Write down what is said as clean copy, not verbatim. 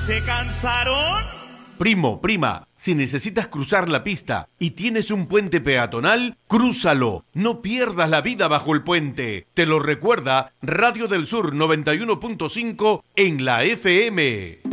¿Se cansaron? Primo, prima, si necesitas cruzar la pista y tienes un puente peatonal, crúzalo. No pierdas la vida bajo el puente. Te lo recuerda Radio del Sur 91.5 en la FM.